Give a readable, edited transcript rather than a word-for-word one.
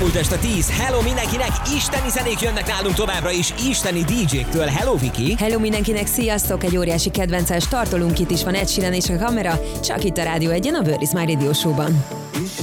Múlt este 10. Hello mindenkinek, isteni zenék jönnek nálunk továbbra is, isteni DJ-któl. Hello Viki! Hello mindenkinek, sziasztok! Egy óriási kedvences tartolunk, itt is van Ed Sheeran és a kamera, csak itt a Rádió 1-en, a Where is My Radio Show-ban.